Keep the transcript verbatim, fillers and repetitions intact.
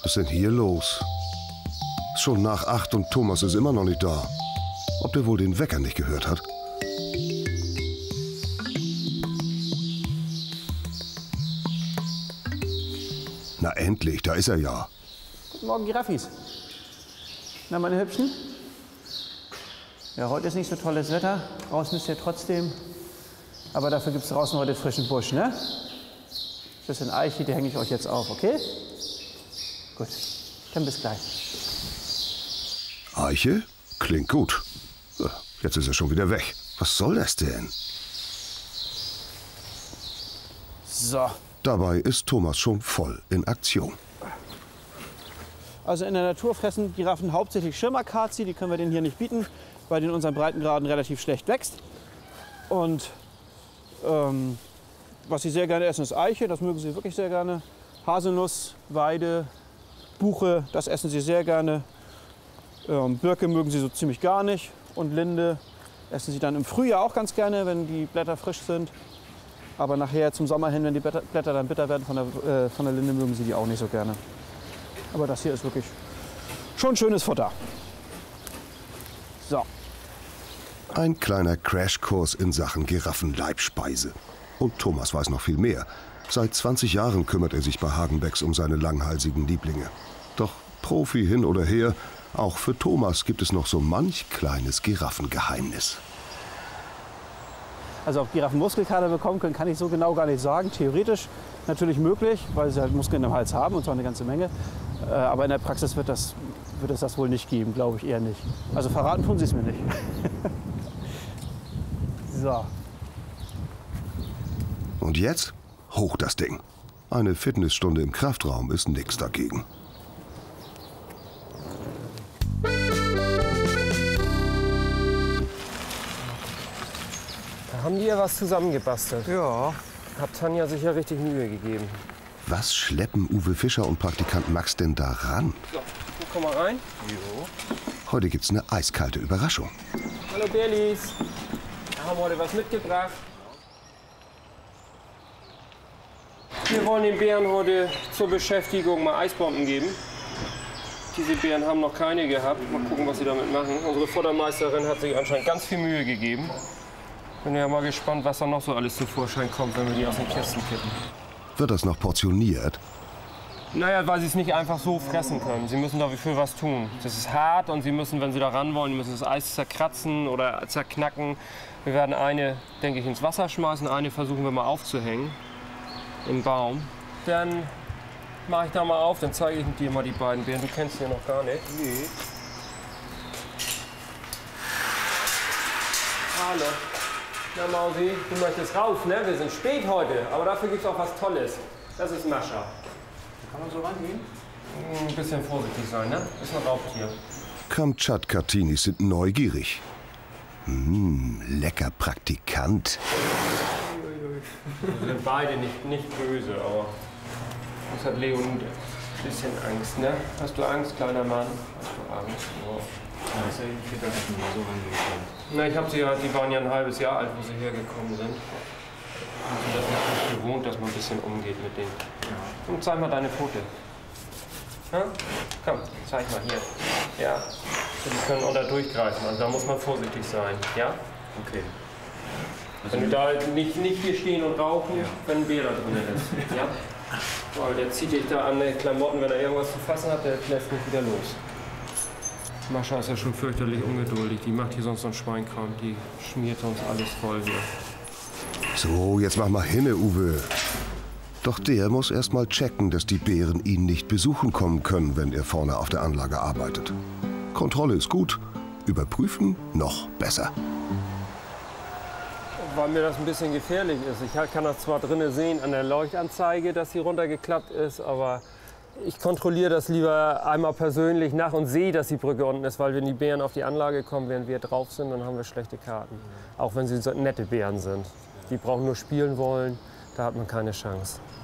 Was ist denn hier los? Ist schon nach acht und Thomas ist immer noch nicht da. Ob der wohl den Wecker nicht gehört hat? Na endlich, da ist er ja. Guten Morgen, Giraffis. Na, meine Hübschen? Ja, heute ist nicht so tolles Wetter. Draußen ist ja trotzdem. Aber dafür gibt es draußen heute frischen Busch, ne? Bisschen Eiche, die hänge ich euch jetzt auf, okay? Gut, dann bis gleich. Eiche? Klingt gut. Jetzt ist er schon wieder weg. Was soll das denn? So. Dabei ist Thomas schon voll in Aktion. Also in der Natur fressen Giraffen hauptsächlich Schirmakazie. Die können wir denen hier nicht bieten, weil die in unseren Breitengraden relativ schlecht wächst. Und ähm, was sie sehr gerne essen, ist Eiche. Das mögen sie wirklich sehr gerne. Haselnuss, Weide, Buche, das essen sie sehr gerne. Ähm, Birke mögen sie so ziemlich gar nicht. Und Linde essen sie dann im Frühjahr auch ganz gerne, wenn die Blätter frisch sind. Aber nachher zum Sommer hin, wenn die Blätter dann bitter werden von der, äh, von der Linde, mögen sie die auch nicht so gerne. Aber das hier ist wirklich schon schönes Futter. So. Ein kleiner Crashkurs in Sachen Giraffenleibspeise. Und Thomas weiß noch viel mehr. Seit zwanzig Jahren kümmert er sich bei Hagenbecks um seine langhalsigen Lieblinge. Doch Profi hin oder her, auch für Thomas gibt es noch so manch kleines Giraffengeheimnis. Also ob Giraffen Muskelkater bekommen können, kann ich so genau gar nicht sagen. Theoretisch natürlich möglich, weil sie halt Muskeln im Hals haben, und zwar eine ganze Menge. Äh, aber in der Praxis wird, das, wird es das wohl nicht geben, glaube ich eher nicht. Also verraten tun sie es mir nicht. So. Und jetzt hoch das Ding. Eine Fitnessstunde im Kraftraum ist nichts dagegen. Haben die ja was zusammengebastelt? Ja. Hat Tanja sich ja richtig Mühe gegeben. Was schleppen Uwe Fischer und Praktikant Max denn da ran? So, komm mal rein. Jo. Heute gibt's eine eiskalte Überraschung. Hallo Berlis. Wir haben heute was mitgebracht. Wir wollen den Bären heute zur Beschäftigung mal Eisbomben geben. Diese Bären haben noch keine gehabt. Mal gucken, was sie damit machen. Unsere Futtermeisterin hat sich anscheinend ganz viel Mühe gegeben. Bin ja mal gespannt, was da noch so alles zum Vorschein kommt, wenn wir die aus den Kästen kippen. Wird das noch portioniert? Naja, weil sie es nicht einfach so fressen können. Sie müssen dafür was tun. Das ist hart und sie müssen, wenn sie da ran wollen, die müssen das Eis zerkratzen oder zerknacken. Wir werden eine, denke ich, ins Wasser schmeißen, eine versuchen wir mal aufzuhängen im Baum. Dann mache ich da mal auf, dann zeige ich dir mal die beiden Bären. Du kennst sie ja noch gar nicht. Nee. Hallo. Na Mausi, du möchtest raus, ne? Wir sind spät heute, aber dafür gibt es auch was Tolles. Das ist Mascha. Kann man so rangehen? Ein bisschen vorsichtig sein, ne? Ist ein Raubtier. Kamtschat-Katinis sind neugierig. Mmh, lecker Praktikant. Wir sind beide nicht, nicht böse, aber das hat Leon ein bisschen Angst, ne? Hast du Angst, kleiner Mann? Hast du Angst? Oh. Na, ich habe sie ja, die waren ja ein halbes Jahr alt, wo sie hergekommen sind. Und sind das nicht gewohnt, dass man ein bisschen umgeht mit denen. Ja. Und zeig mal deine Pfote. Ja? Komm, zeig mal hier. Ja. So, die können unter durchgreifen, also da muss man vorsichtig sein. Ja? Okay. Also wenn du da nicht, nicht hier stehen und rauchen, ja, wenn ein Bär da drin ist. Ja? Weil der zieht dich da an den Klamotten, wenn er irgendwas zu fassen hat, der lässt nicht wieder los. Mascha ist ja schon fürchterlich ungeduldig. Die macht hier sonst so einen Schweinkram. Die schmiert uns alles voll hier. So, jetzt mach mal hinne, Uwe. Doch der muss erst mal checken, dass die Bären ihn nicht besuchen kommen können, wenn er vorne auf der Anlage arbeitet. Kontrolle ist gut, überprüfen noch besser. Weil mir das ein bisschen gefährlich ist. Ich kann das zwar drinnen sehen an der Leuchtanzeige, dass sie runtergeklappt ist, aber ich kontrolliere das lieber einmal persönlich nach und sehe, dass die Brücke unten ist, weil wenn die Bären auf die Anlage kommen, während wir drauf sind, dann haben wir schlechte Karten. Auch wenn sie so nette Bären sind. Die brauchen nur spielen wollen, da hat man keine Chance.